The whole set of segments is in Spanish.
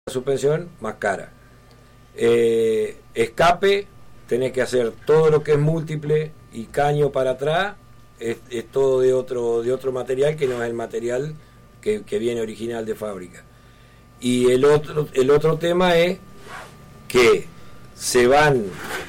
suspensión más cara. Escape, tenés que hacer todo lo que es múltiple y caño para atrás, es todo de otro material que no es el material que viene original de fábrica. Y el otro tema es que se van,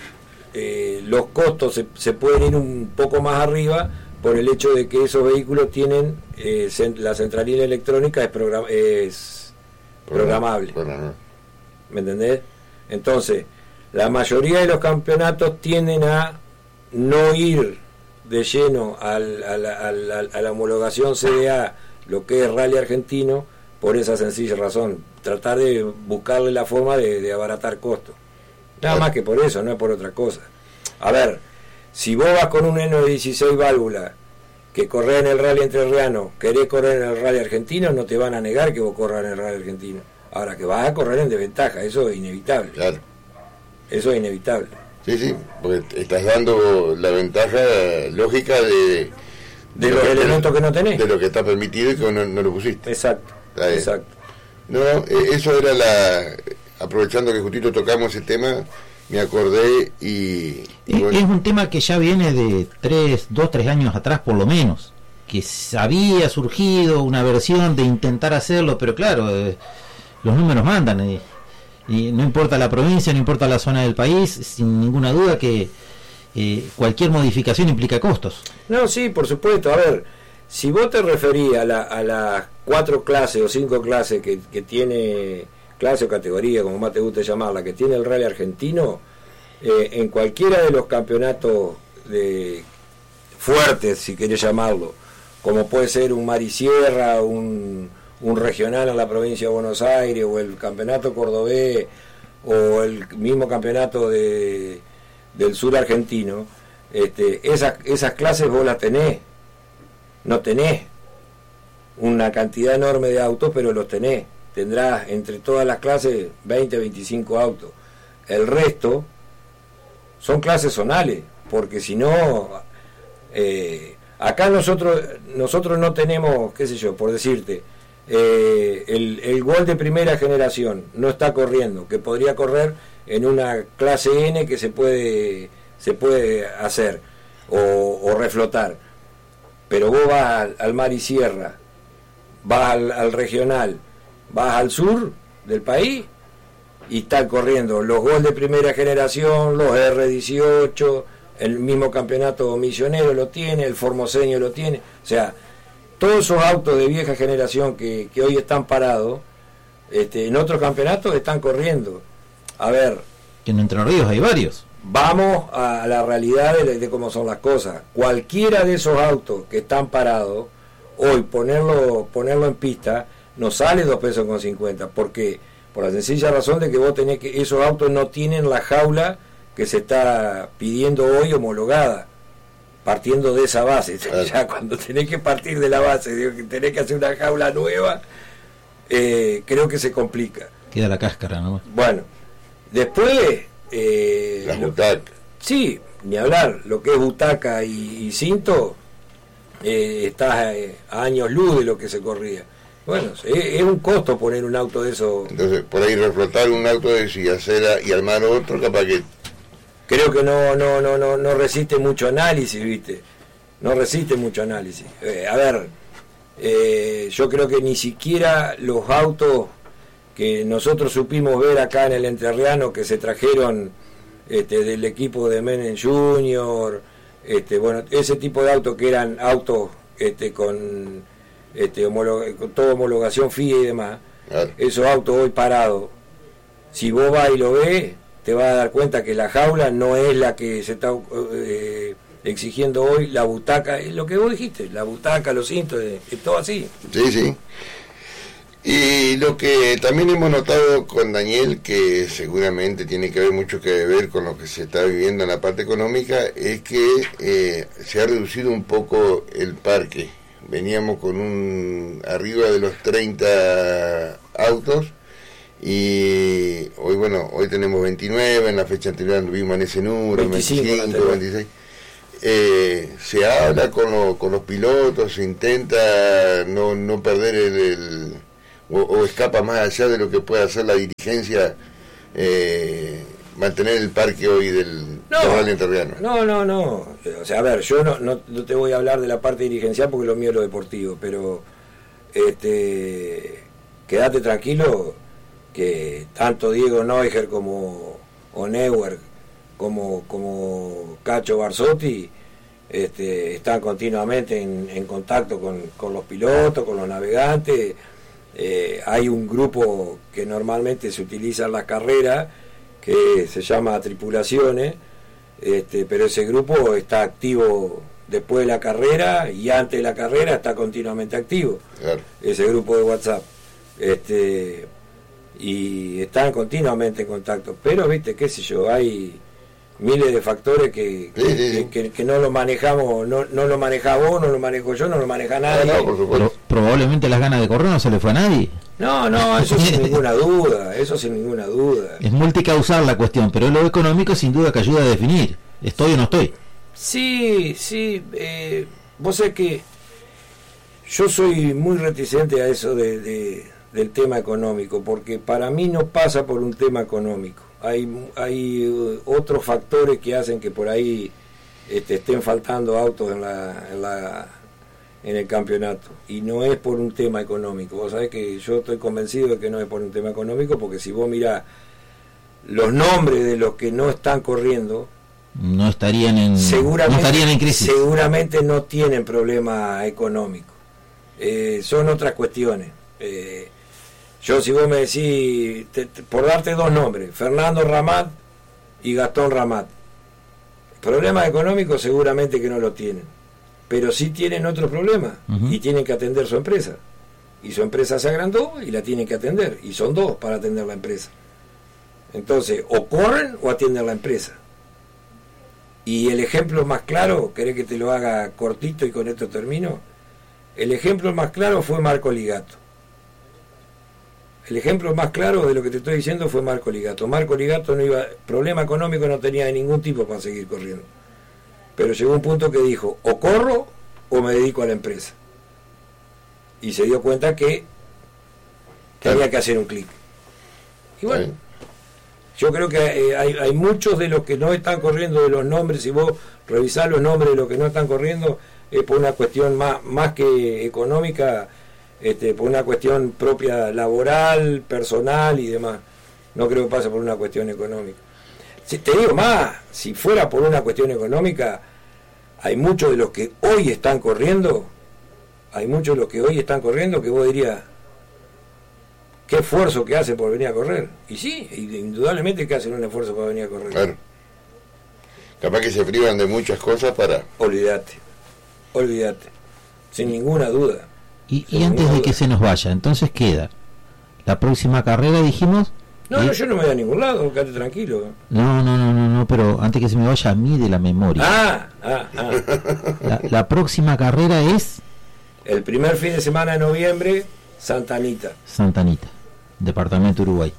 los costos se pueden ir un poco más arriba por el hecho de que esos vehículos tienen la centralina electrónica es programable. ¿Me entendés? Entonces, la mayoría de los campeonatos tienden a no ir de lleno a la homologación CDA, lo que es rally argentino, por esa sencilla razón, tratar de buscarle la forma de abaratar costos. Nada más que por eso, no es por otra cosa. A ver, si vos vas con un Eno de 16 válvulas que corres en el rally entrerriano, querés correr en el rally argentino, no te van a negar que vos corras en el rally argentino. Ahora, que vas a correr en desventaja, eso es inevitable. Claro. Eso es inevitable. Sí, porque estás dando la ventaja lógica de los elementos que no tenés. De lo que está permitido y que no lo pusiste. Exacto. No, eso era aprovechando que justito tocamos ese tema, me acordé y bueno. Es un tema que ya viene de 2-3 años atrás por lo menos, que había surgido una versión de intentar hacerlo, pero claro, los números mandan, y no importa la provincia, no importa la zona del país, sin ninguna duda que cualquier modificación implica costos. No, sí, por supuesto. A ver, si vos te referís a las 4 clases o 5 clases que tiene, clase o categoría, como más te guste llamarla, que tiene el rally argentino, en cualquiera de los campeonatos fuertes, si querés llamarlo, como puede ser un Mar y Sierra, un regional en la provincia de Buenos Aires, o el campeonato cordobés, o el mismo campeonato del sur argentino, esas clases vos las tenés. No tenés una cantidad enorme de autos, pero los tenés. Tendrás entre todas las clases 20, 25 autos. El resto son clases zonales, porque si no, acá nosotros no tenemos, qué sé yo, por decirte, el Gol de primera generación no está corriendo, que podría correr en una clase N que se puede hacer o reflotar. Pero vos vas al Mar y Sierra, vas al regional, vas al sur del país y están corriendo los Gol de primera generación, los R18, el mismo campeonato misionero lo tiene, el formoseño lo tiene, o sea, todos esos autos de vieja generación que hoy están parados, en otros campeonatos están corriendo. A ver, que en Entre Ríos hay varios. Vamos a la realidad de cómo son las cosas. Cualquiera de esos autos que están parados, hoy ponerlo en pista, nos sale 2 pesos con 50. ¿Por qué? Por la sencilla razón de que vos tenés que, esos autos no tienen la jaula que se está pidiendo hoy homologada. Partiendo de esa base, ya cuando tenés que partir de la base, digo, que tenés que hacer una jaula nueva, creo que se complica. Queda la cáscara, ¿no? Bueno, después... las butacas. Sí, ni hablar, lo que es butaca y cinto, está a años luz de lo que se corría. Bueno, es un costo poner un auto de eso. Entonces, por ahí reflotar un auto de eso y armar otro, capaz que... Creo que no resiste mucho análisis, ¿viste? No resiste mucho análisis. A ver, yo creo que ni siquiera los autos que nosotros supimos ver acá en el entrerriano, que se trajeron del equipo de Menem Junior, bueno, ese tipo de autos que eran autos con toda homologación FIA y demás, claro. Esos autos hoy parados, si vos vas y lo ves, te vas a dar cuenta que la jaula no es la que se está exigiendo hoy, la butaca, es lo que vos dijiste, la butaca, los cintos, es todo así. Sí. Y lo que también hemos notado con Daniel, que seguramente tiene que ver mucho que ver con lo que se está viviendo en la parte económica, es que se ha reducido un poco el parque. Veníamos con arriba de los 30 autos y hoy tenemos 29, en la fecha anterior anduvimos en ese número, 25, 26. Se habla con los pilotos, se intenta no perder o escapa más allá de lo que puede hacer la dirigencia mantener el parque hoy del Rally Entrerriano? No. O sea, a ver, yo no te voy a hablar de la parte dirigencial porque lo mío es lo deportivo, pero quédate tranquilo que tanto Diego Neuger como Neuer como Cacho Barzotti están continuamente en contacto con los pilotos, con los navegantes. Hay un grupo que normalmente se utiliza en las carreras que se llama tripulaciones, pero ese grupo está activo después de la carrera y antes de la carrera está continuamente activo. Claro. Ese grupo de WhatsApp. Y están continuamente en contacto, pero viste, qué sé yo, hay miles de factores que no lo manejamos, no lo maneja vos, no lo manejo yo, no lo maneja nadie. Pero probablemente las ganas de correr no se le fue a nadie. No, eso sin ninguna duda, Es multicausal la cuestión, pero lo económico sin duda que ayuda a definir, ¿estoy o no estoy? Sí, vos sabés que yo soy muy reticente a eso del tema económico, porque para mí no pasa por un tema económico. Hay otros factores que hacen que por ahí estén faltando autos en el campeonato, y no es por un tema económico. Vos sabés que yo estoy convencido de que no es por un tema económico, porque si vos mirás los nombres de los que no están corriendo, no estarían en crisis. Seguramente no tienen problema económico. Son otras cuestiones. Yo, si vos me decís, por darte dos nombres, Fernando Ramat y Gastón Ramat, problemas económicos seguramente que no lo tienen, pero sí tienen otros problemas. Y tienen que atender su empresa, y su empresa se agrandó y la tienen que atender, y son dos para atender la empresa. Entonces, o corren o atienden la empresa. Y el ejemplo más claro, ¿querés que te lo haga cortito y con esto termino? El ejemplo más claro fue Marco Ligato. El ejemplo más claro de lo que te estoy diciendo fue Marco Ligato. Marco Ligato problema económico no tenía de ningún tipo para seguir corriendo. Pero llegó un punto que dijo, o corro o me dedico a la empresa. Y se dio cuenta que tenía que hacer un clic. Y bueno, yo creo que hay muchos de los que no están corriendo, de los nombres, si vos revisás los nombres de los que no están corriendo, es por una cuestión más que económica, por una cuestión propia laboral, personal y demás. No creo que pase por una cuestión económica. Si te digo más, si fuera por una cuestión económica, hay muchos de los que hoy están corriendo, que vos dirías, qué esfuerzo que hacen por venir a correr. Y sí, indudablemente que hacen un esfuerzo para venir a correr. Claro. Capaz que se privan de muchas cosas para... Olvídate, sin ninguna duda. Y antes de que se nos vaya, entonces queda la próxima carrera, dijimos. No, yo no me voy a ningún lado, quédate tranquilo. No, pero antes que se me vaya a mí de la memoria. La próxima carrera es el primer fin de semana de noviembre, Santa Anita, Departamento Uruguay.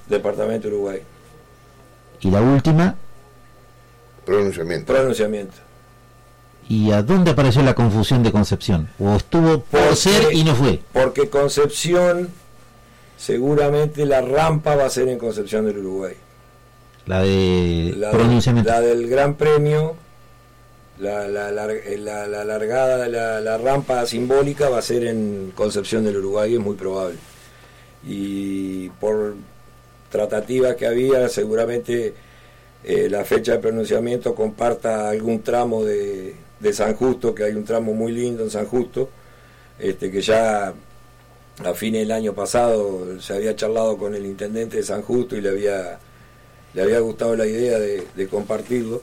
Y la última, Pronunciamiento. ¿Y a dónde apareció la confusión de Concepción? ¿O estuvo por ser y no fue? Porque Concepción, seguramente la rampa va a ser en Concepción del Uruguay. La pronunciamiento. La del Gran Premio, la largada, la rampa simbólica va a ser en Concepción del Uruguay, es muy probable. Y por tratativas que había, seguramente la fecha de pronunciamiento comparta algún tramo de San Justo, que hay un tramo muy lindo en San Justo, que ya a fines del año pasado se había charlado con el intendente de San Justo y le había gustado la idea de compartirlo.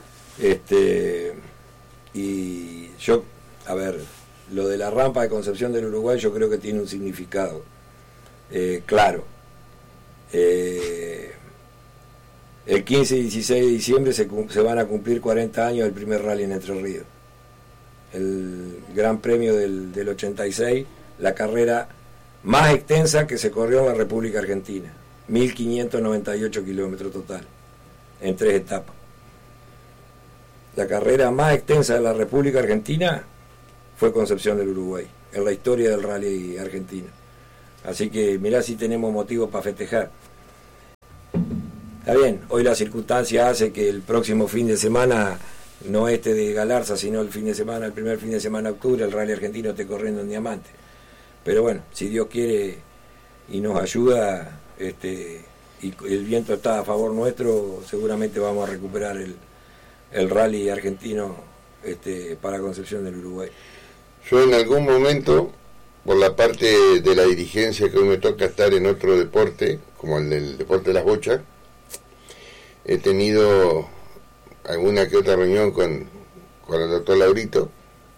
Y yo, a ver, lo de la rampa de Concepción del Uruguay yo creo que tiene un significado claro. El 15 y 16 de diciembre se van a cumplir 40 años del primer rally en Entre Ríos. El Gran Premio del 86, la carrera más extensa que se corrió en la República Argentina. 1.598 kilómetros total, en 3 etapas. La carrera más extensa de la República Argentina fue Concepción del Uruguay, en la historia del rally argentino. Así que mirá si tenemos motivos para festejar. Está bien, hoy la circunstancia hace que el próximo fin de semana, no este de Galarza, sino el primer fin de semana de octubre, el Rally Argentino esté corriendo en Diamante. Pero bueno, si Dios quiere y nos ayuda, y el viento está a favor nuestro, seguramente vamos a recuperar el Rally Argentino para Concepción del Uruguay. Yo en algún momento, por la parte de la dirigencia que hoy me toca estar en otro deporte, como el del deporte de las bochas, he tenido alguna que otra reunión con el doctor Laurito.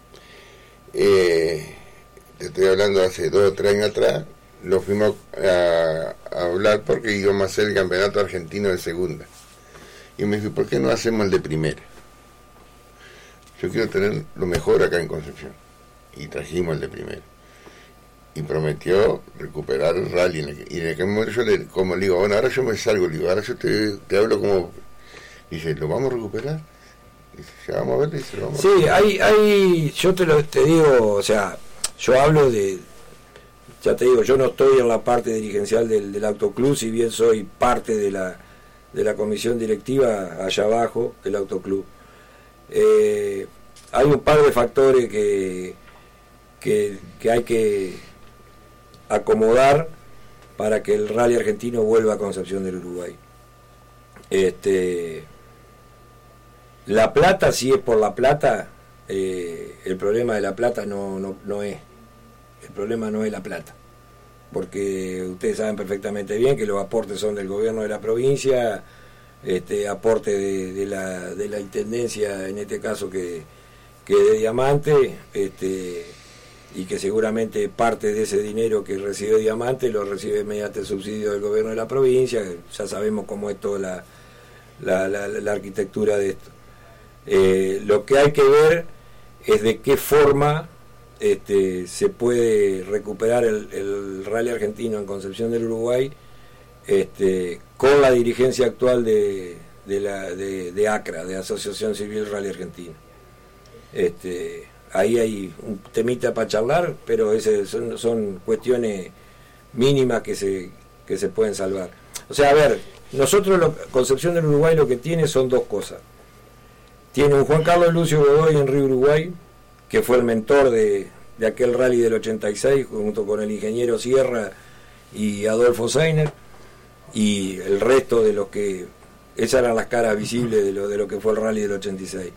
Te estoy hablando hace 2 o 3 años atrás. Lo fuimos a hablar porque íbamos a hacer el campeonato argentino de segunda. Y me dijo, ¿por qué no hacemos el de primera? Yo quiero tener lo mejor acá en Concepción. Y trajimos el de primera. Y prometió recuperar el rally. Y en aquel momento yo le digo, bueno, ahora yo me salgo, le digo, ahora yo te hablo como... Dice, ¿lo vamos a recuperar? Dice, ya vamos a ver, dice, lo vamos a recuperar. Hay, yo te digo, o sea, yo hablo de... Ya te digo, yo no estoy en la parte dirigencial del autoclub, si bien soy parte de la comisión directiva allá abajo del autoclub. Hay un par de factores que hay que acomodar para que el Rally Argentino vuelva a Concepción del Uruguay. La plata, si es por la plata, el problema de la plata no es. El problema no es la plata, porque ustedes saben perfectamente bien que los aportes son del gobierno de la provincia, aporte de la intendencia, en este caso que de Diamante, y que seguramente parte de ese dinero que recibe Diamante lo recibe mediante el subsidio del gobierno de la provincia. Ya sabemos cómo es toda la arquitectura de esto. Lo que hay que ver es de qué forma se puede recuperar el Rally Argentino en Concepción del Uruguay, con la dirigencia actual de ACRA, de Asociación Civil Rally Argentino. Ahí hay un temita para charlar, pero son cuestiones mínimas que se pueden salvar. O sea, a ver, nosotros Concepción del Uruguay lo que tiene son 2 cosas. Tiene un Juan Carlos Lucio Godoy en Río Uruguay, que fue el mentor de aquel rally del 86, junto con el ingeniero Sierra y Adolfo Seiner, y el resto de los que... Esas eran las caras visibles de lo que fue el rally del 86.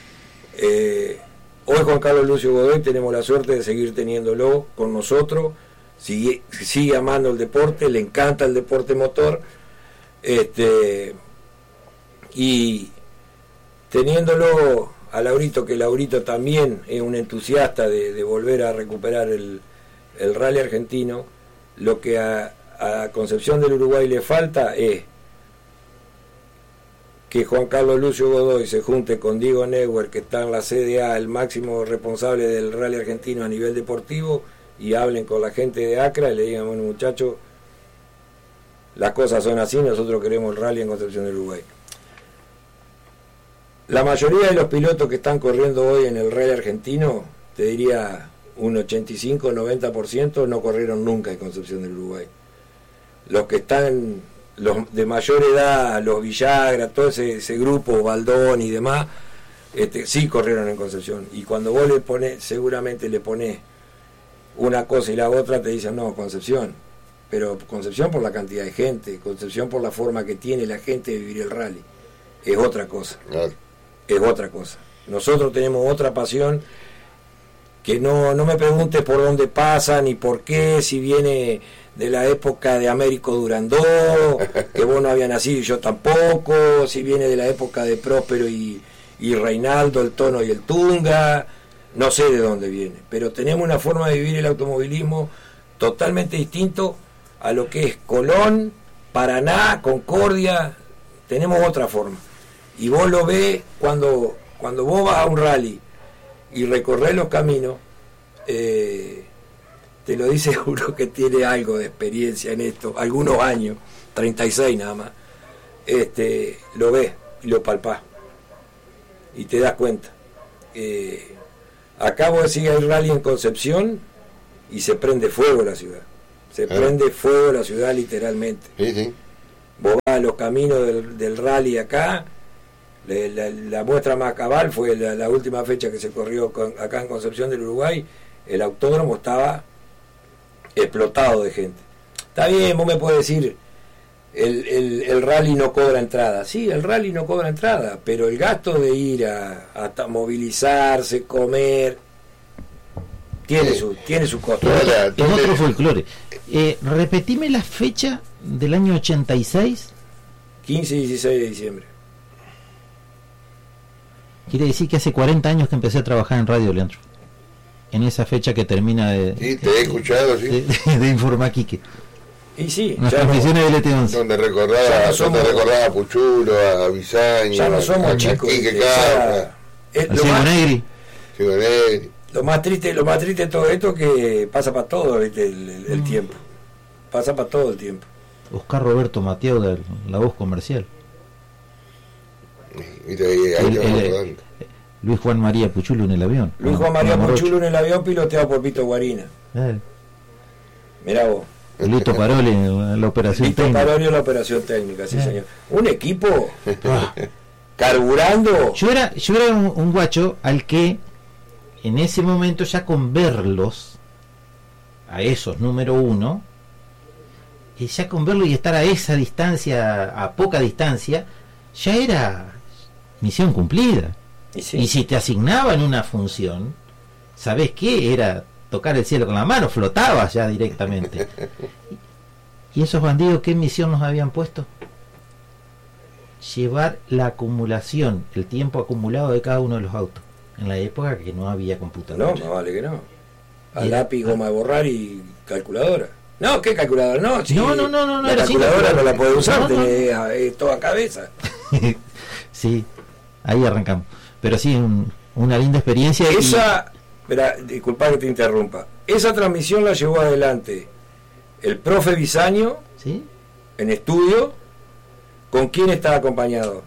Hoy Juan Carlos Lucio Godoy tenemos la suerte de seguir teniéndolo con nosotros, sigue amando el deporte, le encanta el deporte motor, y teniéndolo a Laurito, que Laurito también es un entusiasta de volver a recuperar el Rally Argentino, lo que a Concepción del Uruguay le falta es que Juan Carlos Lucio Godoy se junte con Diego Neuer, que está en la CDA, el máximo responsable del Rally Argentino a nivel deportivo, y hablen con la gente de ACRA y le digan, bueno, muchachos, las cosas son así, nosotros queremos el rally en Concepción del Uruguay. La mayoría de los pilotos que están corriendo hoy en el Rally Argentino, te diría un 85-90%, no corrieron nunca en Concepción del Uruguay. Los que están, los de mayor edad, los Villagra, todo ese grupo, Baldón y demás, sí corrieron en Concepción. Y cuando vos le ponés, seguramente le ponés una cosa y la otra, te dicen, no, Concepción. Pero Concepción por la cantidad de gente, Concepción por la forma que tiene la gente de vivir el rally. Es otra cosa. Claro. Es otra cosa. Nosotros tenemos otra pasión, que no me preguntes por dónde pasa ni por qué, si viene de la época de Américo Durandó, que vos no habías nacido y yo tampoco, si viene de la época de Próspero y Reinaldo, el Tono y el Tunga, no sé de dónde viene, pero tenemos una forma de vivir el automovilismo totalmente distinto a lo que es Colón, Paraná, Concordia. Tenemos otra forma. Y vos lo ves cuando vos vas a un rally y recorres los caminos, te lo dice uno que tiene algo de experiencia en esto, algunos años, 36 nada más, lo ves y lo palpás y te das cuenta. Acá vos decís, hay rally en Concepción y se prende fuego la ciudad, Se prende fuego la ciudad literalmente. Sí, sí. Vos vas a los caminos del rally acá, la muestra más cabal fue la última fecha que se corrió acá en Concepción del Uruguay. El autódromo estaba explotado de gente. Está bien, vos me podés decir, el rally no cobra entrada. Sí, el rally no cobra entrada, pero el gasto de ir hasta movilizarse, comer, tiene su costo. Es otro folclore. Repetime la fecha del año 86. 15 y 16 de diciembre. Quiere decir que hace 40 años que empecé a trabajar en radio, Leandro. En esa fecha que termina de... Sí, te he escuchado, sí. De Informaquique. Y sí, las transmisiones de LT11. Donde recordaba a Puchulo, a Bisaño, ya no somos chicos. Lo más triste de todo esto que pasa para todo, ¿viste? El tiempo. Pasa para todo el tiempo. Oscar Roberto Mateo, de la voz comercial. Luis Juan María Puchulo en el avión. Luis Juan María Puchulo en el avión piloteado por Vito Guarina. Mirá vos. Lito Paroli en la operación Lito técnica. Paroli en la operación técnica, sí señor. Un equipo carburando. Yo era un guacho al que en ese momento, ya con verlos a esos número uno, y ya con verlos y estar a esa distancia, a poca distancia, ya era misión cumplida. Y si te asignaban una función, ¿sabés qué? Era tocar el cielo con la mano, flotabas ya directamente. ¿Y esos bandidos qué misión nos habían puesto? Llevar la acumulación, el tiempo acumulado de cada uno de los autos, en la época que no había computadora. No, vale que no. A lápiz, goma de borrar y calculadora. No, ¿qué calculadora? No, si no, la calculadora no la puede usar, tenés toda cabeza. Sí, ahí arrancamos. Pero sí, una linda experiencia. Esa, mira, disculpa que te interrumpa. Esa transmisión la llevó adelante el profe Bisaño, ¿sí? En estudio. ¿Con quién estaba acompañado?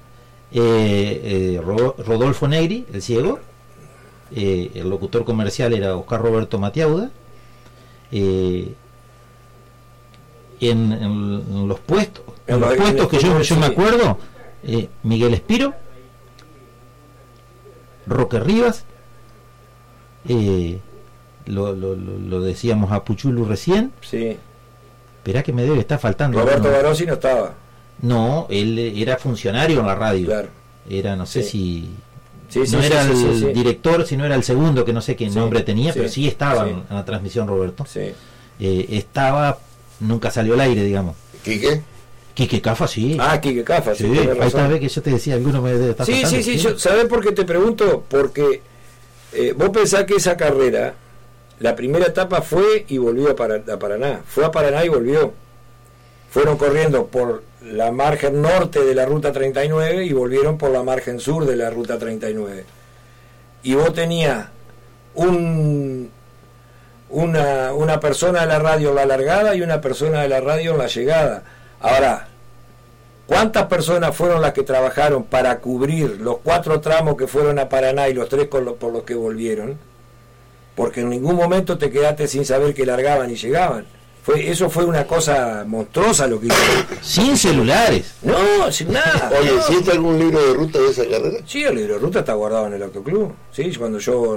Rodolfo Negri, el ciego. El locutor comercial era Oscar Roberto Matiauda. En los puestos, que yo me acuerdo, Miguel Espiro, Roque Rivas, lo decíamos a Puchulu recién. Sí. Esperá que me debe estar faltando. Roberto Barossi no estaba. No, él era funcionario en la radio. Claro. Era, no sé si... no era el director, sino era el segundo, que no sé qué nombre tenía, pero sí estaba en la transmisión, Roberto. Sí. Estaba, nunca salió al aire, digamos. Quique Cafa, sí. Quique Cafa, sí. Ahí está, ve que yo te decía, alguno me debe estar pasando. Sí. ¿Sabés por qué te pregunto? Porque vos pensás que esa carrera, la primera etapa fue y volvió a Paraná. Fue a Paraná y volvió. Fueron corriendo por la margen norte de la ruta 39 y volvieron por la margen sur de la ruta 39. Y vos tenías una persona de la radio en la largada y una persona de la radio en la llegada. Ahora, ¿cuántas personas fueron las que trabajaron para cubrir los 4 tramos que fueron a Paraná y los 3 por los que volvieron? Porque en ningún momento te quedaste sin saber que largaban y llegaban. Eso fue una cosa monstruosa lo que hicieron. Sin celulares. No, sin nada. Oye, ¿existe algún libro de ruta de esa carrera? Sí, el libro de ruta está guardado en el autoclub. Sí, cuando yo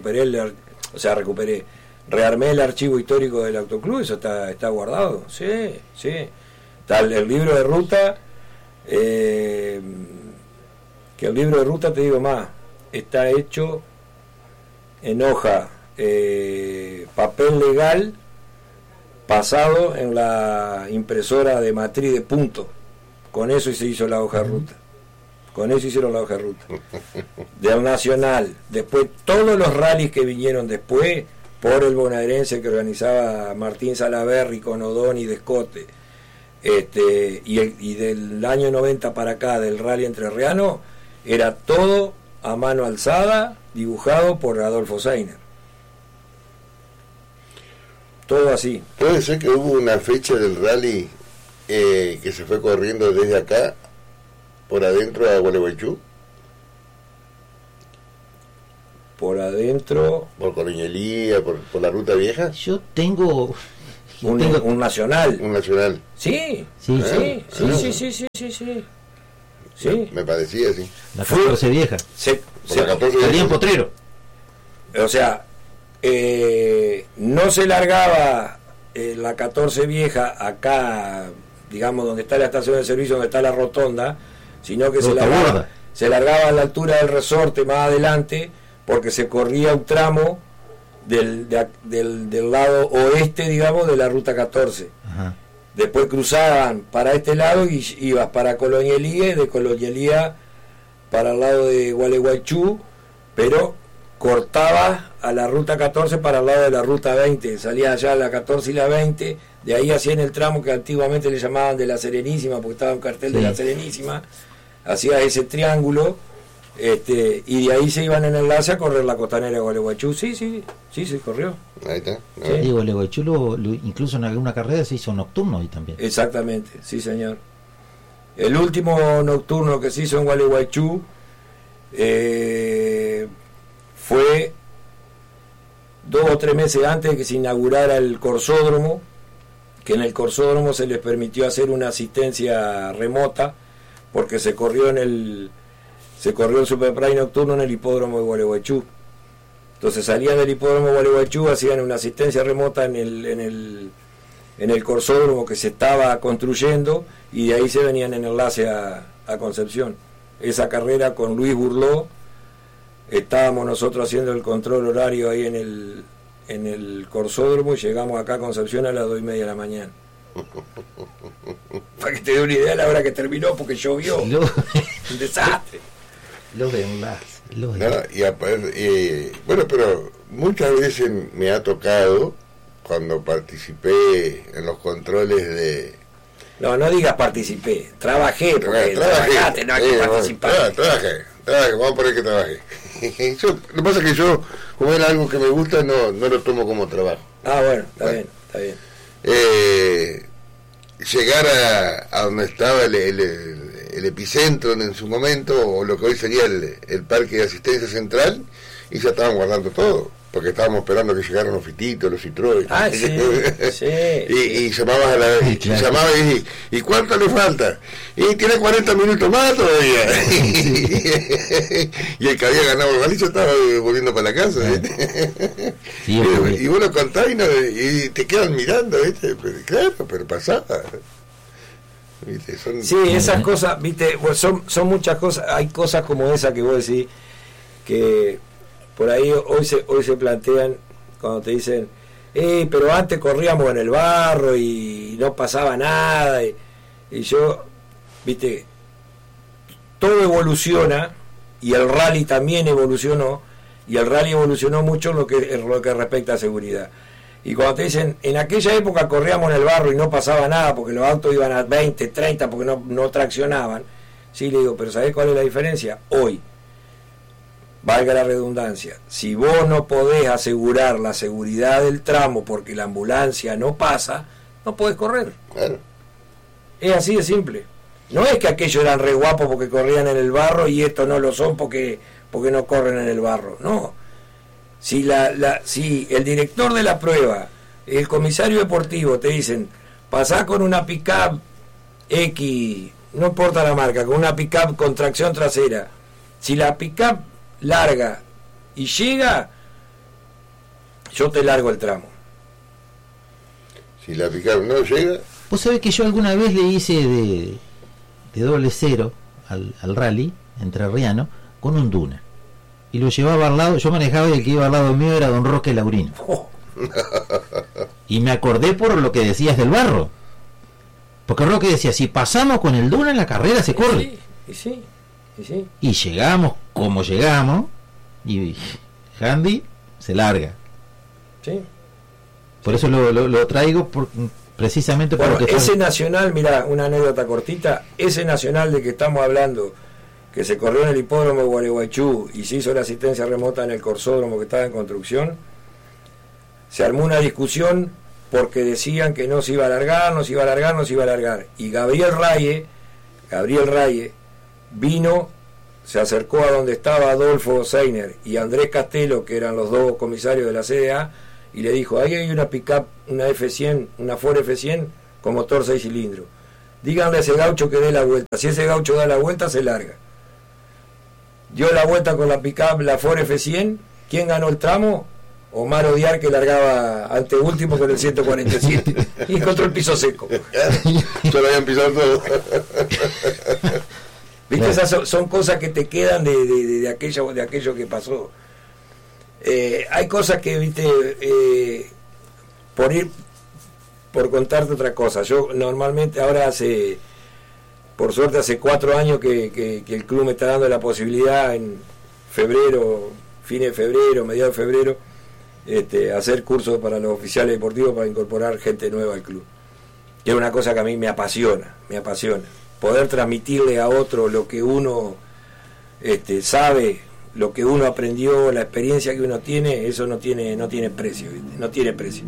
rearmé el archivo histórico del autoclub, eso está guardado. Sí. Está el libro de ruta, que el libro de ruta, te digo más, está hecho en hoja, papel legal, pasado en la impresora de matriz de punto. Con eso se hizo la hoja de ruta. Con eso hicieron la hoja de ruta. Del Nacional. Después, todos los rallies que vinieron después, por el bonaerense que organizaba Martín Salaverry con O'Donnell y Descote, y del año 90 para acá, del rally entrerriano, era todo a mano alzada, dibujado por Adolfo Seiner. Todo así. ¿Puede ser que hubo una fecha del rally que se fue corriendo desde acá por adentro a Gualeguaychú? Por adentro, por Coloñelía, por la ruta vieja. Yo tengo un nacional. Un nacional. Sí, Sí, sí. Me parecía, sí. La 14 vieja. Por la 14 Salía en vieja. Potrero. O sea, no se largaba la 14 vieja acá, digamos, donde está la estación de servicio, donde está la rotonda, sino que se largaba a la altura del resorte más adelante, porque se corría un tramo del lado oeste, digamos, de la ruta 14. Ajá. Después cruzaban para este lado y ibas para Colonialía, y de Colonialía para el lado de Gualeguaychú, pero cortaba a la ruta 14 para el lado de la ruta 20, salía allá la 14 y la 20, de ahí hacían el tramo que antiguamente le llamaban de la Serenísima, porque estaba un cartel de la Serenísima, hacía ese triángulo, y de ahí se iban en enlace a correr la costanera de Gualeguaychú. Sí, se corrió. Ahí está. Sí. Y Gualeguaychú incluso en alguna carrera se hizo nocturno ahí también. Exactamente, sí señor. El último nocturno que se hizo en Gualeguaychú fue 2 o 3 meses antes de que se inaugurara el corsódromo, que en el corsódromo se les permitió hacer una asistencia remota, porque se corrió el Superprime nocturno en el hipódromo de Gualeguaychú. Entonces salían del hipódromo de Gualeguaychú, hacían una asistencia remota en el corsódromo que se estaba construyendo, y de ahí se venían en enlace a Concepción. Esa carrera con Luis Burló, estábamos nosotros haciendo el control horario ahí en el corsódromo, y llegamos acá a Concepción a las 2:30 de la mañana. Para que te dé una idea de la hora que terminó, porque llovió. Un desastre. Los de enlace. Bueno, pero muchas veces me ha tocado, cuando participé en los controles de... No digas participé, trabajé, porque trabajaste, no hay que participar. Trabajé, vamos a poner que trabajé. Lo que pasa es que yo, como era algo que me gusta, no lo tomo como trabajo. Bueno, está bien. Llegar a donde estaba el epicentro en su momento, o lo que hoy sería el parque de asistencia central, y ya estaban guardando todo, porque estábamos esperando que llegaran los Fititos, los Citroën. Y llamabas a la llamabas y ¿cuánto le falta? Y tiene 40 minutos más todavía. Y el que había ganado el rally ya estaba volviendo para la casa. Y vos lo contás y te quedan mirando, ¿viste? Pero pasaba. ¿Viste? Esas cosas, ¿viste? Pues son muchas cosas. Hay cosas como esa que vos decís que por ahí hoy se plantean cuando te dicen pero antes corríamos en el barro y no pasaba nada, y yo, ¿viste? Todo evoluciona, y el rally también evolucionó, y el rally evolucionó mucho en lo que respecta a seguridad. Y cuando te dicen, en aquella época corríamos en el barro y no pasaba nada porque los autos iban a 20, 30 porque no traccionaban, sí, le digo, pero ¿sabés cuál es la diferencia? Hoy, valga la redundancia, si vos no podés asegurar la seguridad del tramo porque la ambulancia no pasa, no podés correr. Claro. Es así de simple. No es que aquellos eran re guapos porque corrían en el barro y estos no lo son porque no corren en el barro. No. Si si el director de la prueba, el comisario deportivo te dicen, pasá con una pick-up X, no importa la marca, con una pick-up con tracción trasera, si la pick-up larga y llega, yo te largo el tramo. Si la pick-up no llega... Vos sabés que yo alguna vez le hice de doble cero al rally entrerriano con un Duna, y lo llevaba al lado, yo manejaba, y el que iba al lado mío era don Roque Laurino. Y me acordé por lo que decías del barro, porque Roque decía, si pasamos con el Duna, la carrera se corre. Sí. Y llegamos como llegamos, y Handy se larga. Sí. Por eso lo traigo precisamente por lo que ese nacional, mira, una anécdota cortita, ese nacional de que estamos hablando, que se corrió en el hipódromo de Gualeguaychú y se hizo la asistencia remota en el corsódromo que estaba en construcción, se armó una discusión porque decían que no se iba a alargar, y Gabriel Raye vino, se acercó a donde estaba Adolfo Seiner y Andrés Castelo, que eran los dos comisarios de la CDA, y le dijo, ahí hay una pick-up, una F100, una Ford F100 con motor 6 cilindros. Díganle a ese gaucho que dé la vuelta. Si ese gaucho da la vuelta, se larga. Dio la vuelta con la pick-up, la Ford F100. ¿Quién ganó el tramo? Omar Odiar, que largaba anteúltimo con el 147 y encontró el piso seco. Se lo habían pisado todo. ¿Viste? Esas son cosas que te quedan de aquello que pasó. Hay cosas que, viste, por contarte otra cosa. Yo normalmente, ahora por suerte hace 4 años que el club me está dando la posibilidad en febrero, fines de febrero, mediados de febrero, hacer cursos para los oficiales deportivos para incorporar gente nueva al club. Que es una cosa que a mí me apasiona. Poder transmitirle a otro lo que uno sabe, lo que uno aprendió, la experiencia que uno tiene, eso no tiene precio, ¿viste? No tiene precio.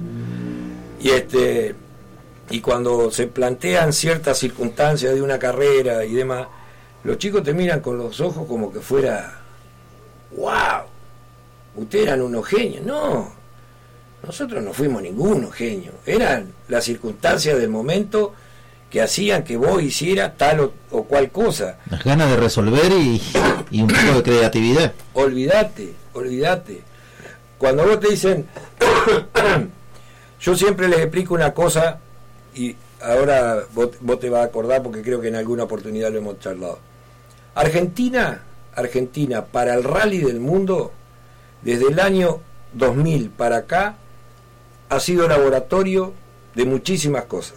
Y cuando se plantean ciertas circunstancias de una carrera y demás, los chicos te miran con los ojos como que fuera, wow, ustedes eran unos genios. No, nosotros no fuimos ningunos genios, eran las circunstancias del momento que hacían que vos hicieras tal o cual cosa. Las ganas de resolver y un poco de creatividad. Olvídate. Cuando vos te dicen, yo siempre les explico una cosa, y ahora vos te vas a acordar porque creo que en alguna oportunidad lo hemos charlado. Argentina, para el rally del mundo, desde el año 2000 para acá, ha sido laboratorio de muchísimas cosas.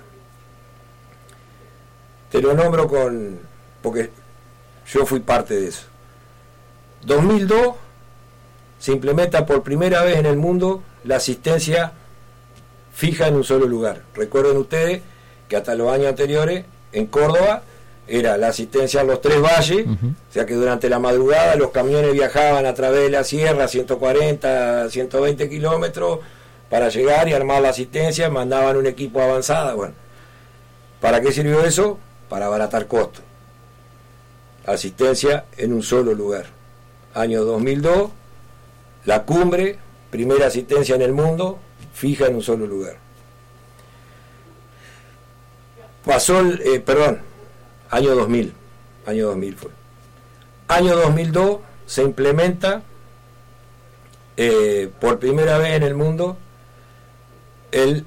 Te lo nombro porque yo fui parte de eso. 2002 se implementa por primera vez en el mundo la asistencia fija en un solo lugar. Recuerden ustedes que hasta los años anteriores en Córdoba era la asistencia a los 3 valles, o sea que durante la madrugada los camiones viajaban a través de la sierra 140, 120 kilómetros para llegar y armar la asistencia, mandaban un equipo avanzado. Bueno, ¿para qué sirvió eso? Para abaratar costos. Asistencia en un solo lugar. Año 2002, la cumbre, primera asistencia en el mundo, fija en un solo lugar. Pasó año 2000 fue. Año 2002 se implementa por primera vez en el mundo el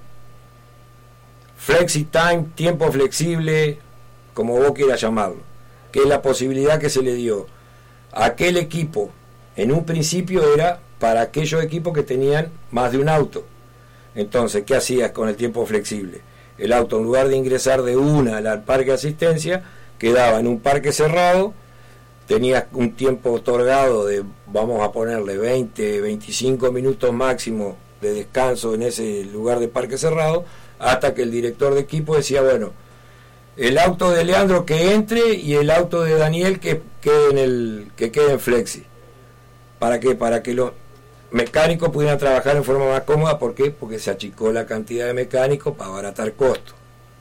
Flexi Time, tiempo flexible, como vos quieras llamarlo, que es la posibilidad que se le dio a aquel equipo. En un principio era para aquellos equipos que tenían más de un auto. Entonces, ¿qué hacías con el tiempo flexible? El auto, en lugar de ingresar de una al parque de asistencia, quedaba en un parque cerrado, tenías un tiempo otorgado de, vamos a ponerle 20, 25 minutos máximo de descanso en ese lugar de parque cerrado, hasta que el director de equipo decía, bueno, el auto de Leandro que entre y el auto de Daniel que quede en flexi. ¿Para qué? Para que los mecánicos pudieran trabajar en forma más cómoda. ¿Por qué? Porque se achicó la cantidad de mecánicos para abaratar costos.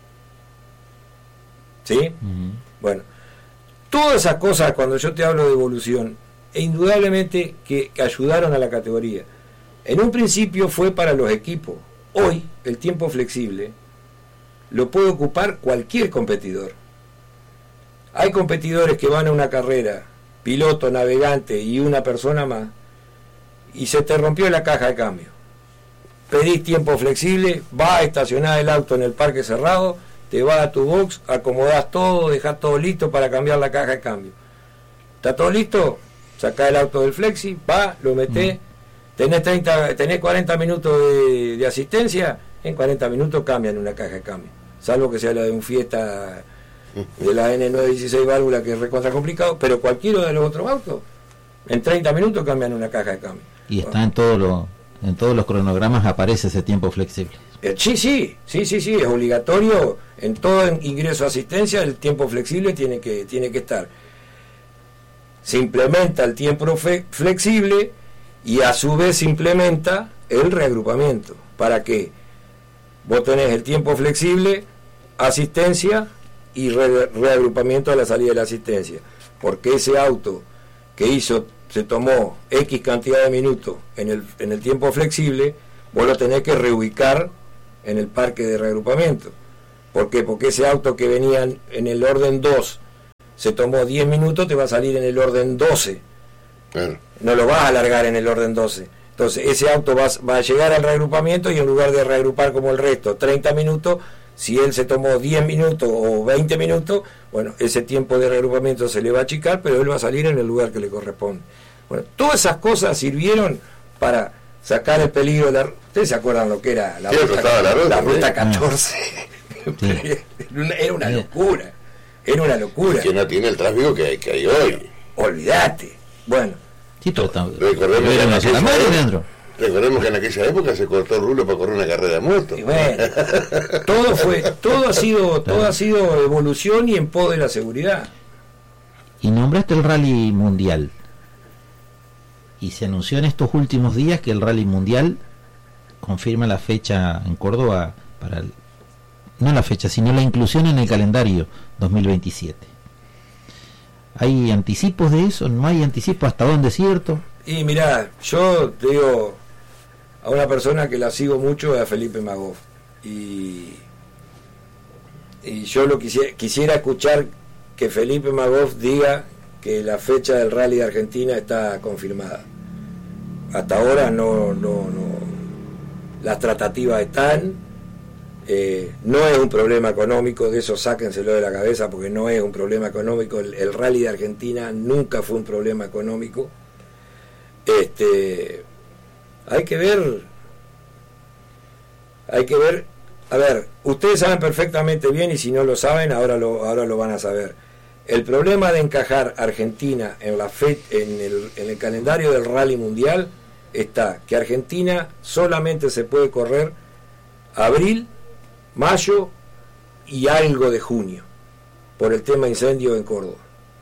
¿Sí? Bueno, todas esas cosas, cuando yo te hablo de evolución, indudablemente que ayudaron a la categoría. En un principio fue para los equipos. Hoy el tiempo flexible lo puede ocupar cualquier competidor. Hay competidores que van a una carrera, piloto, navegante y una persona más, y se te rompió la caja de cambio. Pedís tiempo flexible, vas a estacionar el auto en el parque cerrado, te vas a tu box, acomodás todo, dejás todo listo para cambiar la caja de cambio. ¿Está todo listo? Sacás el auto del flexi, vas, lo metés, tenés 40 minutos de asistencia, en 40 minutos cambian una caja de cambio. Salvo que sea la de un Fiesta de la N916 válvula, que es recontra complicado, pero cualquiera de los otros autos, en 30 minutos cambian una caja de cambio. Y está en todos los cronogramas aparece ese tiempo flexible. Sí, es obligatorio. En todo ingreso a asistencia el tiempo flexible tiene que estar. Se implementa el tiempo flexible y a su vez se implementa el reagrupamiento. ¿Para qué? Vos tenés el tiempo flexible, asistencia y reagrupamiento a la salida de la asistencia. Porque ese auto que se tomó X cantidad de minutos en el tiempo flexible, vos lo tenés que reubicar en el parque de reagrupamiento. ¿Por qué? Porque ese auto que venía en el orden 2 se tomó 10 minutos, te va a salir en el orden 12. Claro. No lo vas a alargar en el orden 12. Entonces ese auto va a llegar al reagrupamiento y en lugar de reagrupar como el resto 30 minutos, si él se tomó 10 minutos o 20 minutos, bueno, ese tiempo de reagrupamiento se le va a achicar, pero él va a salir en el lugar que le corresponde. Bueno, todas esas cosas sirvieron para sacar el peligro de la... ¿Ustedes se acuerdan lo que era la ruta 14? Sí. Era una locura. Era una locura. Que no tiene el tráfico que hay hoy. Olvídate. Bueno. Sí, pero recordemos que en aquella época se cortó el rulo para correr una carrera de moto. Y bueno, todo ha sido evolución y en pos de la seguridad. Y nombraste el Rally Mundial. Y se anunció en estos últimos días que el Rally Mundial confirma la fecha en Córdoba para no la fecha, sino la inclusión en el calendario 2027. ¿Hay anticipos de eso? ¿No hay anticipos? ¿Hasta dónde es cierto? Y mirá, yo te digo, a una persona que la sigo mucho es a Felipe Magoff. Y yo quisiera escuchar que Felipe Magoff diga que la fecha del Rally de Argentina está confirmada. Hasta ahora no. Las tratativas están. No es un problema económico, de eso sáquenselo de la cabeza, porque no es un problema económico. El Rally de Argentina nunca fue un problema económico. Hay que ver. A ver, ustedes saben perfectamente bien, y si no lo saben, ahora lo van a saber. El problema de encajar Argentina en el calendario del Rally Mundial está que Argentina solamente se puede correr abril, mayo y algo de junio por el tema incendio en Córdoba.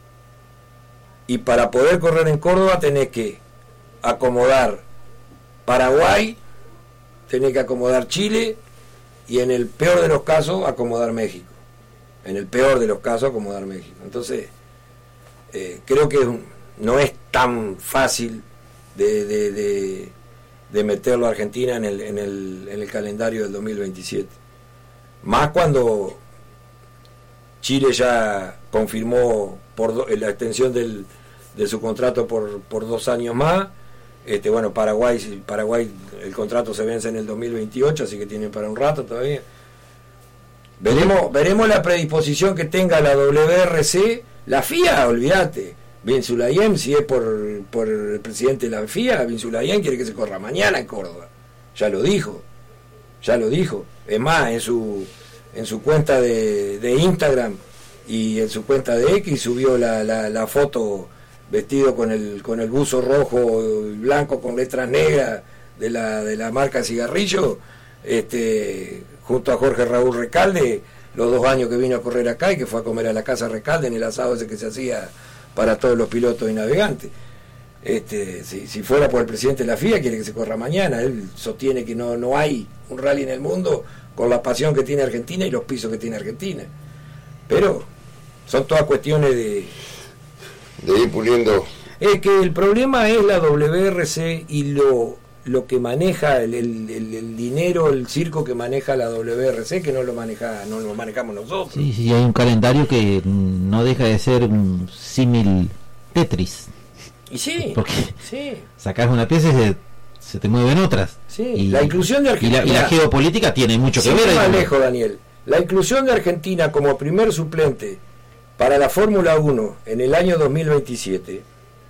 Y para poder correr en Córdoba tenés que acomodar Paraguay, tenés que acomodar Chile y en el peor de los casos acomodar México. En el peor de los casos acomodar México. Entonces creo que no es tan fácil de meterlo a Argentina en el calendario del 2027. Más cuando Chile ya confirmó la extensión de su contrato por 2 años más. Bueno, Paraguay el contrato se vence en el 2028, así que tienen para un rato todavía. Veremos la predisposición que tenga la WRC. La FIA, olvídate. Bin Sulayem, si es por el presidente de la FIA, Bin Sulayem quiere que se corra mañana en Córdoba. Ya lo dijo. Es más, en su cuenta de Instagram y en su cuenta de X subió la foto vestido con el buzo rojo y blanco con letras negras de la marca Cigarrillo, junto a Jorge Raúl Recalde, los 2 años que vino a correr acá y que fue a comer a la casa Recalde en el asado ese que se hacía para todos los pilotos y navegantes. Si fuera por el presidente de la FIA, quiere que se corra mañana. Él sostiene que no hay un rally en el mundo con la pasión que tiene Argentina y los pisos que tiene Argentina. Pero son todas cuestiones de ir puliendo. Es que el problema es la WRC y lo que maneja el dinero, el circo que maneja la WRC, que no lo manejamos nosotros. Sí, hay un calendario que no deja de ser un símil Tetris. Y sí, porque sacás una pieza y se te mueven otras. Sí, y la inclusión de Argentina. Y la geopolítica tiene mucho que ver. Más lejos, Daniel. La inclusión de Argentina como primer suplente para la Fórmula 1 en el año 2027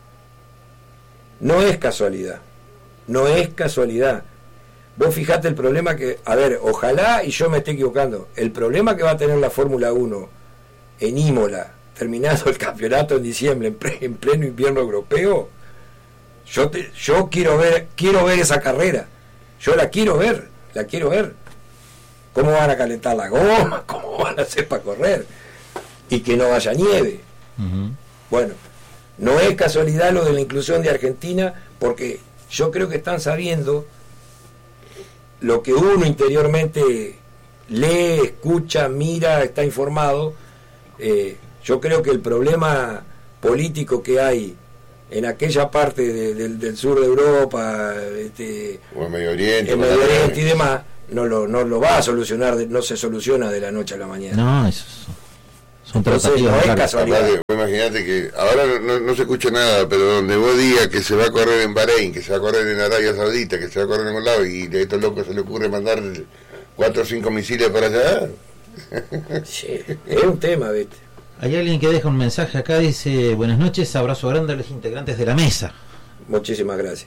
no es casualidad. No es casualidad. Vos fijate el problema que... A ver, ojalá y yo me esté equivocando. El problema que va a tener la Fórmula 1 en Imola, terminado el campeonato en diciembre, en pleno invierno europeo, yo quiero ver esa carrera. Yo la quiero ver. ¿Cómo van a calentar la goma? ¿Cómo van a hacer para correr? Y que no haya nieve. Uh-huh. Bueno, no es casualidad lo de la inclusión de Argentina, porque yo creo que están sabiendo lo que uno interiormente lee, escucha, mira, está informado. Yo creo que el problema político que hay en aquella parte del sur de Europa, o en Medio Oriente, y demás, no lo va a solucionar, no se soluciona de la noche a la mañana. No, eso son tratativas. No es casualidad. Imagínate que ahora no se escucha nada, pero donde vos digas que se va a correr en Bahrein, que se va a correr en Arabia Saudita, que se va a correr en un lado, y a estos locos se le ocurre mandar 4 o 5 misiles para allá. Sí, es un tema, ¿viste? Hay alguien que deja un mensaje acá, dice: buenas noches, abrazo grande a los integrantes de la mesa. Muchísimas gracias.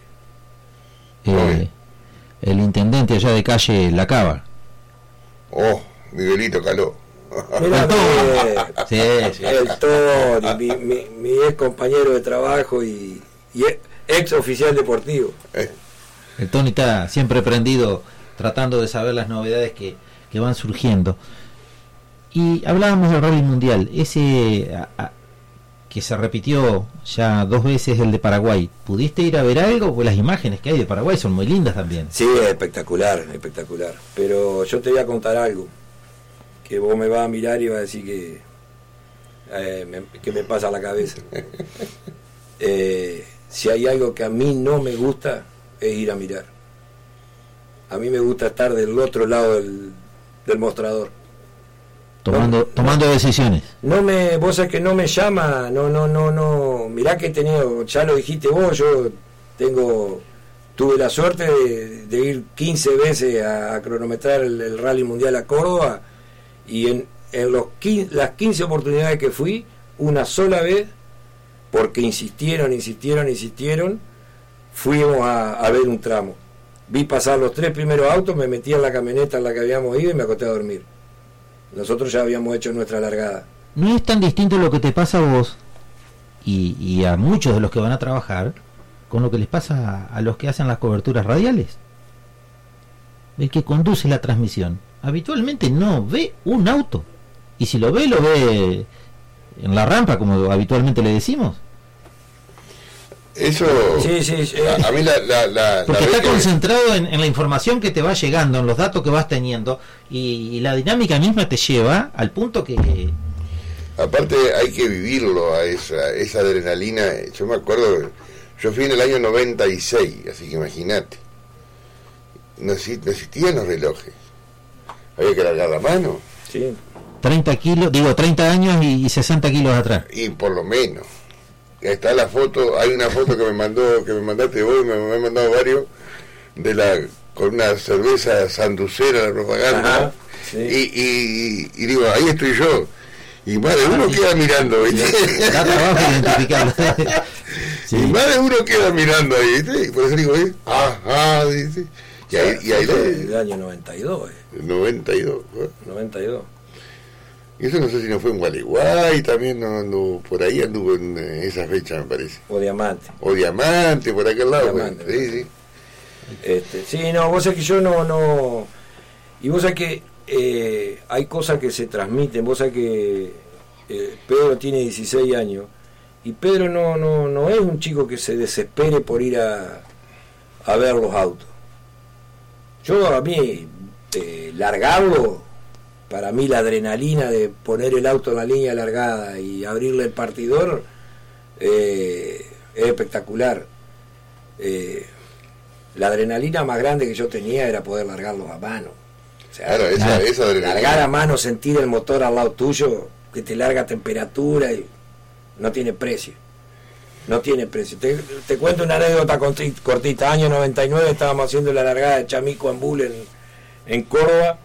El intendente allá de calle La Cava. Oh, Miguelito Caló. Mirá, Sí. el Tony, mi ex compañero de trabajo y ex oficial deportivo. El Tony está siempre prendido, tratando de saber las novedades que van surgiendo. Y hablábamos del Rally Mundial, ese que se repitió ya 2 veces, el de Paraguay. ¿Pudiste ir a ver algo? Pues las imágenes que hay de Paraguay son muy lindas también. Sí, espectacular. Pero yo te voy a contar algo, que vos me vas a mirar y vas a decir que me pasa la cabeza. Si hay algo que a mí no me gusta, es ir a mirar. A mí me gusta estar del otro lado del mostrador. Tomando decisiones. Vos sabés que no me llama, no. Mirá que he tenido, ya lo dijiste vos, yo tuve la suerte de ir 15 veces a cronometrar el Rally Mundial a Córdoba, y en las 15 oportunidades que fui, una sola vez, porque insistieron, fuimos a ver un tramo. Vi pasar los 3 primeros autos, me metí en la camioneta en la que habíamos ido y me acosté a dormir. Nosotros ya habíamos hecho nuestra largada. ¿No es tan distinto lo que te pasa a vos y a muchos de los que van a trabajar con lo que les pasa a los que hacen las coberturas radiales? El que conduce la transmisión habitualmente no ve un auto, y si lo ve en la rampa, como habitualmente le decimos. Eso, sí. A mí porque está concentrado en la información que te va llegando, en los datos que vas teniendo, y la dinámica misma te lleva al punto que aparte hay que vivirlo, a esa adrenalina. Yo me acuerdo, yo fui en el año 96, así que imagínate, no existían los relojes, había que largar la mano. Sí. 30 años y 60 kilos atrás. Y por lo menos. Está la foto, hay una foto que me mandaste vos, me han mandado varios, con una cerveza sanducera, la propaganda. Ajá, sí. Y digo, ahí estoy yo. Y más de uno queda mirando, ¿viste? Da trabajo identificarlo. Sí. Y más de uno queda mirando ahí, ¿viste? Y por eso digo, ajá, dice. Y ahí el año 92. 92. 92. Y eso no sé si no fue en Gualeguay, también no anduvo, por ahí anduvo en esa fecha, me parece. O Diamante, por aquel lado. Diamante, sí. Sí, no, vos sabés que yo no. Y vos sabés que hay cosas que se transmiten. Vos sabés que Pedro tiene 16 años, y Pedro no es un chico que se desespere por ir a ver los autos. A mí, largarlo, para mí la adrenalina de poner el auto en la línea largada y abrirle el partidor es espectacular. La adrenalina más grande que yo tenía era poder largarlos a mano. O sea, claro, esa adrenalina. Largar a mano, sentir el motor al lado tuyo, que te larga a temperatura, y no tiene precio. Te cuento una anécdota cortita. Año 99 estábamos haciendo la largada de Chamico a Embul en Córdoba.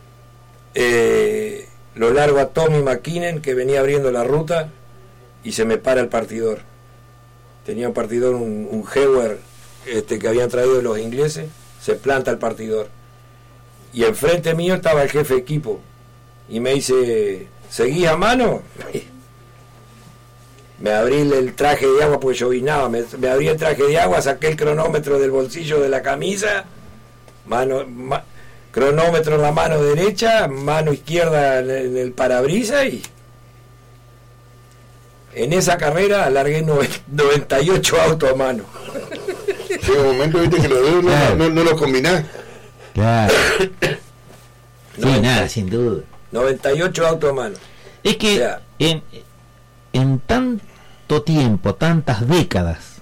Lo largo a Tommy McKinnon, que venía abriendo la ruta, y se me para el partidor. Tenía un partidor, un Heuer que habían traído los ingleses. Se planta el partidor, y enfrente mío estaba el jefe de equipo, y me dice: ¿seguís a mano? Me abrí el traje de agua, porque llovinaba, me abrí el traje de agua, saqué el cronómetro del bolsillo de la camisa, cronómetro en la mano derecha, mano izquierda en el parabrisas, y en esa carrera alargué 98 autos a mano. Llega un momento, viste, que los dedos no los combinás. Claro. Sí, nada, sin duda. 98 autos a mano. Es que, o sea, en tanto tiempo, tantas décadas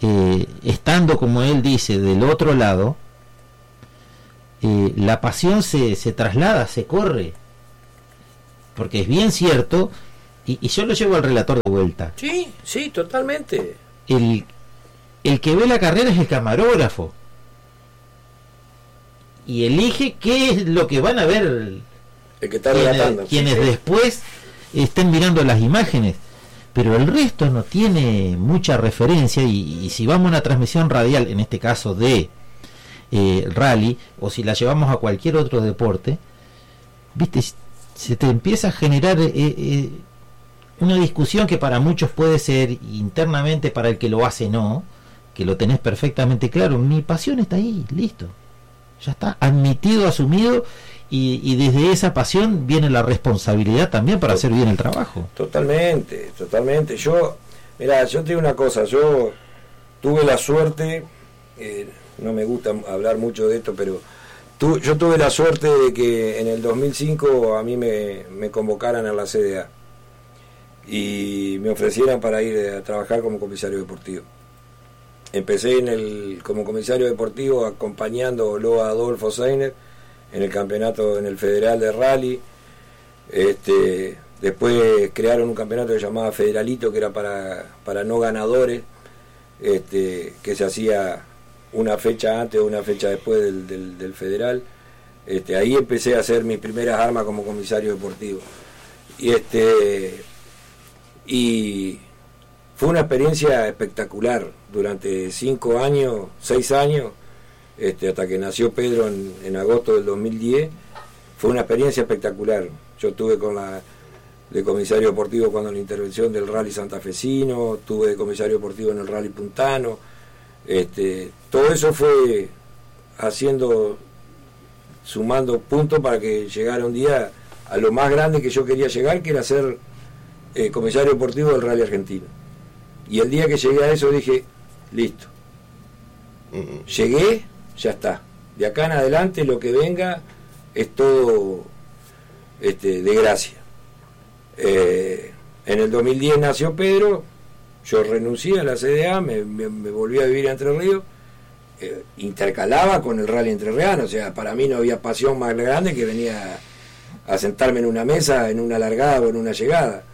estando, como él dice, del otro lado, la pasión se traslada, se corre, porque es bien cierto, y yo lo llevo al relator de vuelta. Sí, sí, totalmente. El que ve la carrera es el camarógrafo, y elige qué es lo que van a ver el que está relatando, quienes sí. después estén mirando las imágenes, pero el resto no tiene mucha referencia, y si vamos a una transmisión radial, en este caso de rally, o si la llevamos a cualquier otro deporte, viste, se te empieza a generar una discusión que para muchos puede ser internamente, para el que lo hace no, que lo tenés perfectamente claro. Mi pasión está ahí, listo, ya está, admitido, asumido, y desde esa pasión viene la responsabilidad también para hacer bien el trabajo. Totalmente. Yo te digo una cosa, yo tuve la suerte, no me gusta hablar mucho de esto, pero yo tuve la suerte de que en el 2005 a mí me convocaran a la CDA y me ofrecieran para ir a trabajar como comisario deportivo. Empecé como comisario deportivo acompañándolo a Adolfo Seiner en el campeonato, en el federal de rally. Después crearon un campeonato que se llamaba Federalito, que era para no ganadores, que se hacía una fecha antes o una fecha después del federal. Ahí empecé a hacer mis primeras armas como comisario deportivo. Y fue una experiencia espectacular durante 6 años, hasta que nació Pedro en agosto del 2010. Fue una experiencia espectacular. Yo estuve de comisario deportivo cuando la intervención del rally santafesino, estuve de comisario deportivo en el rally puntano. Todo eso fue sumando puntos para que llegara un día a lo más grande que yo quería llegar, que era ser comisario deportivo del rally argentino. Y el día que llegué a eso dije, listo, llegué, ya está, de acá en adelante lo que venga es todo de gracia. En el 2010 nació Pedro, yo renuncié a la CDA, me volví a vivir a Entre Ríos, intercalaba con el rally entrerriano, o sea, para mí no había pasión más grande que venir a sentarme en una mesa, en una largada o en una llegada.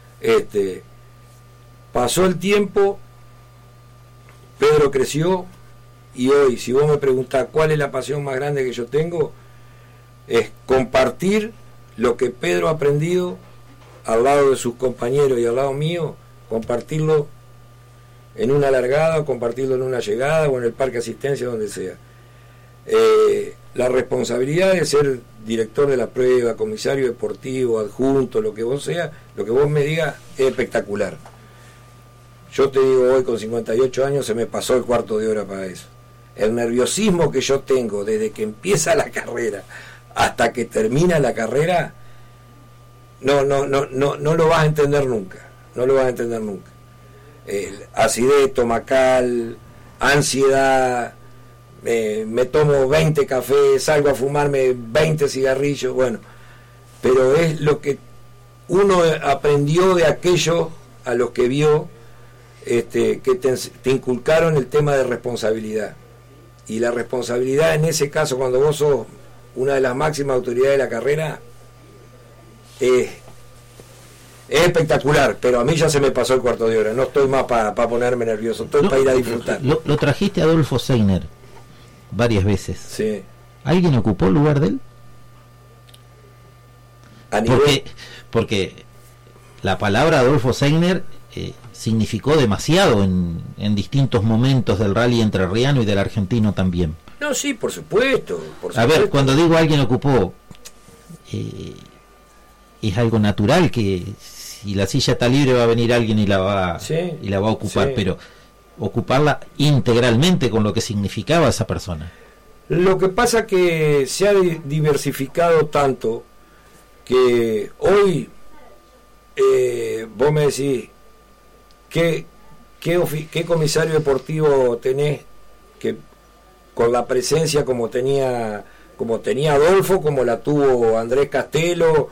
Pasó el tiempo, Pedro creció, y hoy, si vos me preguntás cuál es la pasión más grande que yo tengo, es compartir lo que Pedro ha aprendido al lado de sus compañeros y al lado mío, compartirlo en una largada, compartirlo en una llegada o en el parque asistencia, donde sea. La responsabilidad de ser director de la prueba, comisario deportivo, adjunto, lo que vos sea, lo que vos me digas, es espectacular. Yo te digo, hoy con 58 años se me pasó el cuarto de hora para eso. El nerviosismo que yo tengo desde que empieza la carrera hasta que termina la carrera, no lo vas a entender nunca. No lo vas a entender nunca. Acidez estomacal, ansiedad, me tomo 20 cafés, salgo a fumarme 20 cigarrillos, bueno, pero es lo que uno aprendió de aquello a los que vio, que te inculcaron el tema de responsabilidad. Y la responsabilidad en ese caso, cuando vos sos una de las máximas autoridades de la carrera, es espectacular, pero a mí ya se me pasó el cuarto de hora, no estoy más para ponerme nervioso, estoy para ir a disfrutar. Lo trajiste a Adolfo Seiner varias veces. Sí. ¿Alguien ocupó el lugar de él? Porque la palabra Adolfo Seiner significó demasiado en distintos momentos del rally entrerriano y del argentino también. No, sí, por supuesto. A ver, cuando digo alguien ocupó, es algo natural que si la silla está libre va a venir alguien y la va a ocupar, sí. Pero ocuparla integralmente con lo que significaba esa persona. Lo que pasa que se ha diversificado tanto que hoy vos me decís ¿qué comisario deportivo tenés que con la presencia como tenía Adolfo, como la tuvo Andrés Castelo?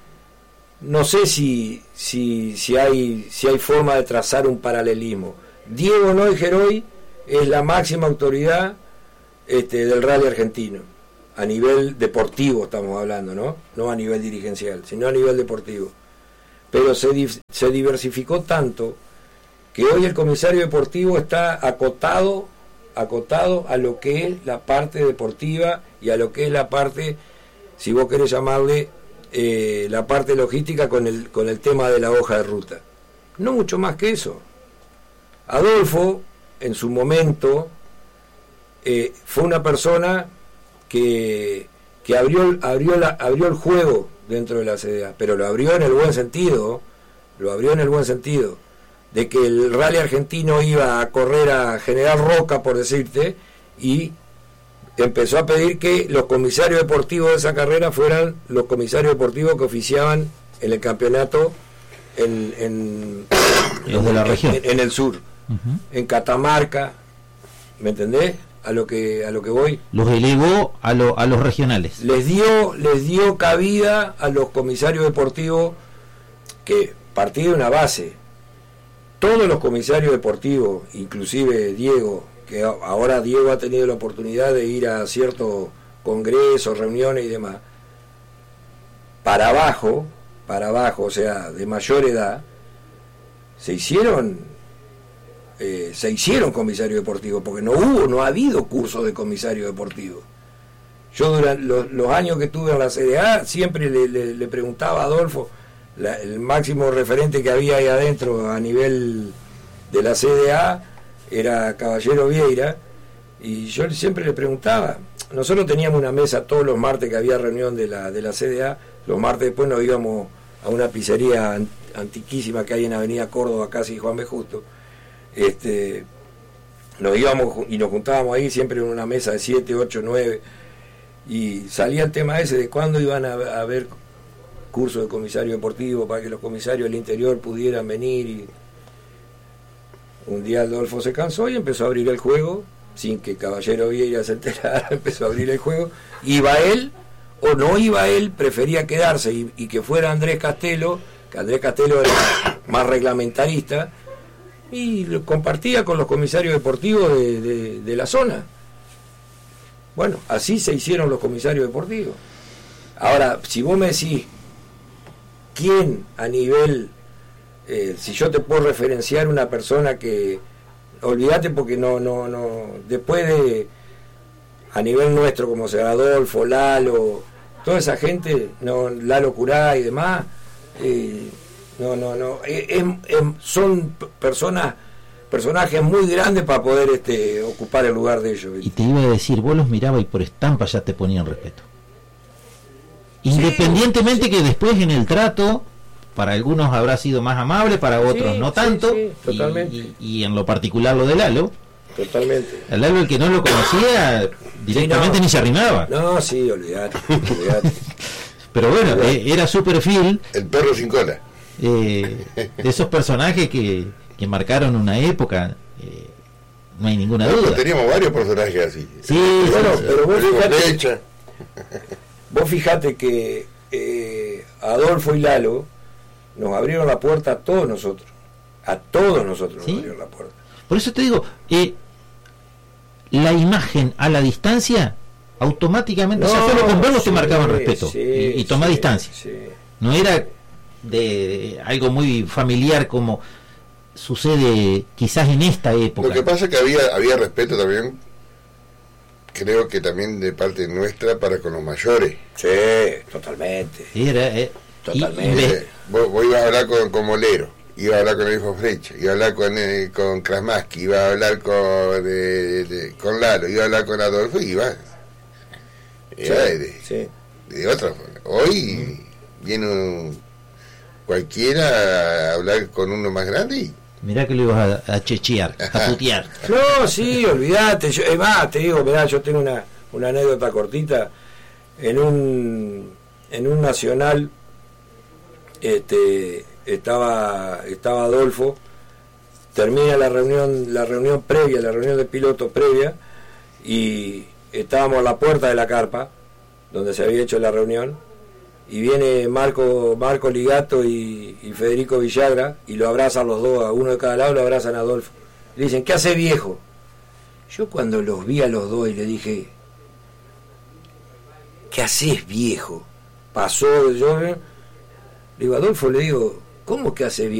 No sé si hay forma de trazar un paralelismo. Diego Neuger hoy es la máxima autoridad del rally argentino, a nivel deportivo estamos hablando, no a nivel dirigencial, sino a nivel deportivo. Pero se diversificó tanto que hoy el comisario deportivo está acotado a lo que es la parte deportiva y a lo que es la parte, si vos querés llamarle, la parte logística con el tema de la hoja de ruta. No mucho más que eso. Adolfo, en su momento, fue una persona que abrió el juego dentro de la CDA, pero lo abrió en el buen sentido, de que el rally argentino iba a correr a General Roca, por decirte, y empezó a pedir que los comisarios deportivos de esa carrera fueran los comisarios deportivos que oficiaban en el campeonato los de la región, en el sur, en Catamarca, ¿me entendés? A lo que voy. Los elevó a los regionales. Les dio cabida a los comisarios deportivos, que partía de una base. Todos los comisarios deportivos, inclusive Diego, que ahora Diego ha tenido la oportunidad de ir a ciertos congresos, reuniones y demás, para abajo, o sea, de mayor edad, se hicieron comisarios deportivos, porque no ha habido cursos de comisario deportivo. Yo durante los años que estuve en la CDA siempre le preguntaba a Adolfo, el máximo referente que había ahí adentro a nivel de la CDA era Caballero Vieira, y yo siempre le preguntaba. Nosotros teníamos una mesa todos los martes que había reunión de la CDA. Los martes después nos íbamos a una pizzería antiquísima que hay en Avenida Córdoba, casi Juan B. Justo. Nos íbamos y nos juntábamos ahí siempre en una mesa de 7, 8, 9, y salía el tema ese de cuándo iban a haber cursos de comisario deportivo para que los comisarios del interior pudieran venir. Y un día Adolfo se cansó y empezó a abrir el juego sin que Caballero Vieira se enterara. Empezó a abrir el juego, iba él o no iba él, prefería quedarse y que fuera Andrés Castelo, que Andrés Castelo era más reglamentarista, y lo compartía con los comisarios deportivos de la zona. Bueno, así se hicieron los comisarios deportivos. Ahora, si vos me decís quién a nivel, si yo te puedo referenciar una persona que, olvídate, porque no, después de, a nivel nuestro, como sea Adolfo, Lalo, toda esa gente, Lalo Curá y demás, son personajes muy grandes para poder ocupar el lugar de ellos, ¿viste? Y te iba a decir, vos los mirabas y por estampa ya te ponían respeto. Independientemente que después en el trato, para algunos habrá sido más amable, para otros no tanto, totalmente. Y en lo particular lo de Lalo. Totalmente. El Lalo, el que no lo conocía, directamente ni se arrimaba. No, sí, olvidate. Pero bueno, era su perfil. El perro sin cola. De esos personajes que marcaron una época, no hay ninguna duda. Teníamos varios personajes así. Sí, bueno, pero vos fíjate, fijate que Adolfo y Lalo nos abrieron la puerta a todos nosotros. A todos nosotros ¿sí? Nos abrieron la puerta. Por eso te digo, la imagen a la distancia, automáticamente, ya solo con verlos te marcaban respeto y toma distancia. Sí. No era de algo muy familiar como sucede quizás en esta época. Lo que pasa es que había respeto también, creo que también de parte nuestra para con los mayores. Sí, totalmente. Totalmente. Vos ibas a hablar con Molero, iba a hablar con el hijo Frecha, iba a hablar con Krasmaski, iba a hablar con Lalo, iba a hablar con Adolfo, y iba de otra forma. Hoy viene cualquiera a hablar con uno más grande y mirá que lo ibas a chechear, a putear. No, sí, olvídate. Es más, te digo, mirá, yo tengo una anécdota cortita. En un nacional estaba Adolfo, termina la reunión previa, la reunión de piloto previa, y estábamos a la puerta de la carpa donde se había hecho la reunión, y viene Marco Ligato y Federico Villagra, y lo abrazan los dos, a uno de cada lado, lo abrazan a Adolfo. Le dicen, ¿qué hace viejo? Yo cuando los vi a los dos y le dije, ¿qué haces viejo? Pasó, yo le digo, Adolfo, le digo, ¿cómo que hace viejo?